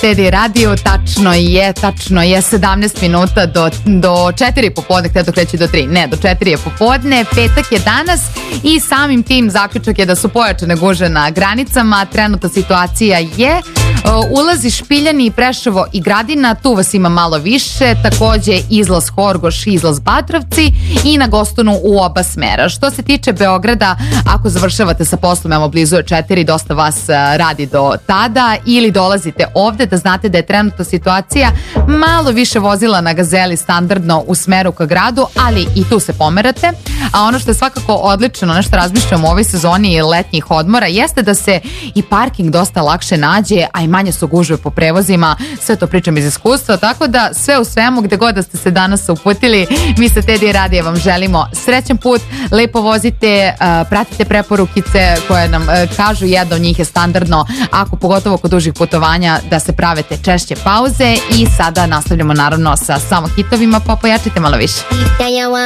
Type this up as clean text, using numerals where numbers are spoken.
Teddy Radio, tačno je 17 minuta do 4 popodne, htio dok reći do 3, ne, do 4 je popodne, petak je danas i samim tim zaključak je da su pojačane gužve na granicama, trenutna situacija je ulazi Špiljani, Preševo i Gradina, tu vas ima malo više, takođe izlaz Horgoš, izlaz Batrovci i na Gostunu u oba smera. Što se tiče Beograda, ako završavate sa poslom, evo blizu je 4, dosta vas radi do tada ili dolazite ovde, da znate da je trenutna situacija malo više vozila na Gazeli standardno u smeru ka gradu, ali i tu se pomerate. A ono što je svakako odlično, nešto razmišljam u ovoj sezoni letnjih odmora, jeste da se i parking dosta lakše nađe, a i manje su gužve po prevozima, sve to pričam iz iskustva, tako da sve u svemu, gde god da ste se danas uputili, mi sa Teddy Radija vam želimo srećan put, lepo vozite, pratite preporukice koje nam kažu, jedna od njih je standardno, ako pogotovo kod dužih putovanja, da se pravite češće pauze i sada nastavljamo naravno sa samo hitovima, pa pojačite malo više.